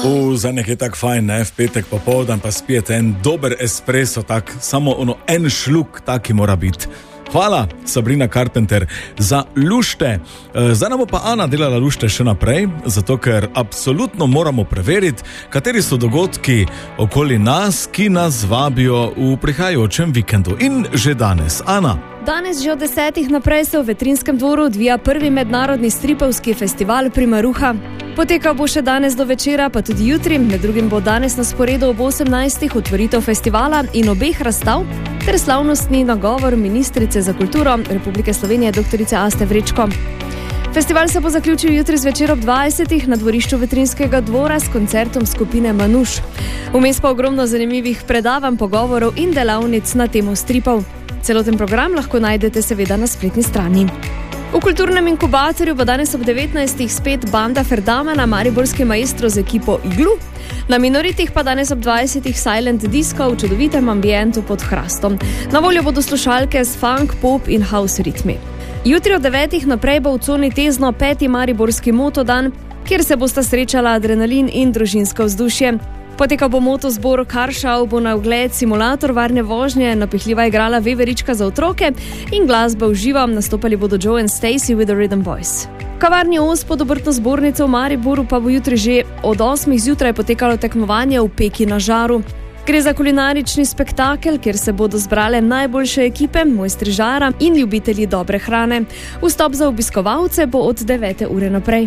Za nekaj tak fajn, ne? V petek popoldan pa spijete en dober espresso, tak, samo en šluk, taki mora biti. Hvala, Sabrina Carpenter, za lušte. Zdaj nam bo pa Ana delala lušte še naprej, zato ker absolutno moramo preveriti, kateri so dogodki okoli nas, ki nas vabijo v prihajajočem vikendu. In že danes, Ana. Danes že od 10 naprej se v Vetrinskem dvoru odvija prvi mednarodni stripovski festival Primaruha. Potekal bo še danes do večera, pa tudi jutri. Med drugim bo danes na sporedu ob 18. otvoritev festivala in obeh razstav ter slavnostni nagovor ministrice za kulturo Republike Slovenije dr. Aste Vrečko. Festival se bo zaključil jutri zvečer ob 20. na dvorišču Vetrinskega dvora s koncertom skupine Manuš. Vmes pa ogromno zanimivih predavanj, pogovorov in delavnic na temo stripov. Celoten program lahko najdete seveda na spletni strani. V kulturnem inkubatorju bo danes ob 19. spet banda Ferdamana, mariborski maestro z ekipo Iglu. Na Minoritih pa danes ob 20. Silent Disco v čudovitem ambientu pod hrastom. Na voljo bodo slušalke s funk, pop in house ritmi. Jutri od 9. naprej bo v coni Tezno 5. mariborski motodan, kjer se bosta srečala adrenalin in družinsko vzdušje. Potekal bo motozbor Karšav, bo na ogled simulator varne vožnje, napihljiva igrala veverička za otroke in glasba v živo, nastopali bodo Joe and Stacy with the Rhythm Boys. V kavarni Os pod obrtno zbornico v Mariboru pa bo jutri že od 8. zjutraj potekalo tekmovanje v peki na žaru. Gre za kulinarični spektakel, kjer se bodo zbrale najboljše ekipe, mojstri žara in ljubitelji dobre hrane. Vstop za obiskovalce bo od 9. ure naprej.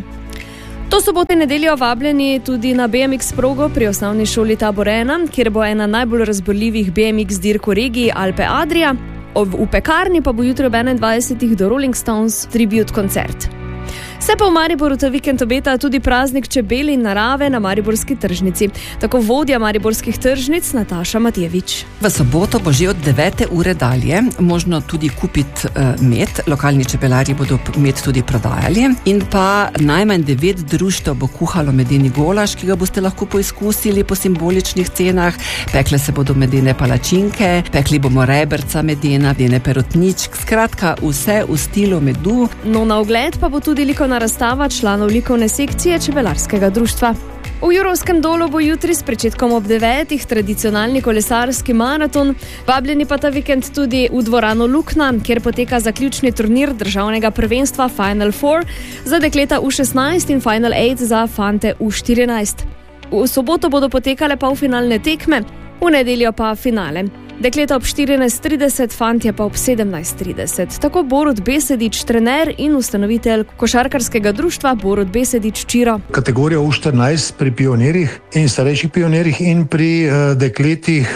To soboto in nedeljo vabljeni tudi na BMX progo pri osnovni šoli Tabor 1, kjer bo ena najbolj razborljivih BMX dirk v regiji Alpe Adria. V pekarni pa bo jutri ob 21. do Rolling Stones tribute koncert. Se pa v Mariboru ta vikend obeta tudi praznik čebel in narave na mariborski tržnici. Tako vodja mariborskih tržnic Nataša Matjevič. V soboto bo že od 9. ure dalje možno tudi kupiti med. Lokalni čebelarji bodo med tudi prodajali. In pa najmanj 9 društev bo kuhalo medeni golaž, ki ga boste lahko poizkusili po simboličnih cenah. Pekle se bodo medene palačinke, pekli bomo reberca medena, medene perutničk. Skratka, vse v stilu medu. No, na ogled pa bo tudi likovna razstava članov likovne sekcije čebelarskega društva. V Jurovskem dolu bo jutri s pričetkom ob 9. tradicionalni kolesarski maraton. Vabljeni pa ta vikend tudi v dvorano Lukna, kjer poteka zaključni turnir državnega prvenstva Final Four za dekleta U16 in Final 8 za fante U14. V soboto bodo potekale polfinalne tekme, v nedeljo pa finale. Dekleta ob 14.30, fantje pa ob 17.30. Tako Borut Besedič, trener in ustanovitelj košarkarskega društva Borut Besedič Čiro. Kategorija U14 pri pionirjih in starejših pionirjih in pri dekletih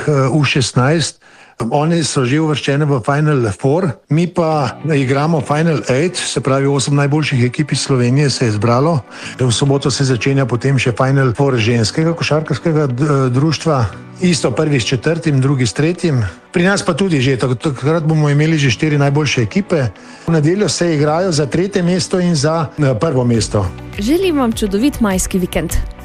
U16. Oni so že uvrščeni v Final Four, mi pa igramo Final 8, se pravi 8 najboljših ekip iz Slovenije se je zbralo. V soboto se začenja potem še Final Four ženskega košarkarskega društva. Isto prvi s 4., drugi s 3. Pri nas pa tudi že, takrat bomo imeli že 4 najboljše ekipe. V nedeljo se igrajo za 3. mesto in za 1. mesto. Želim vam čudovit majski vikend.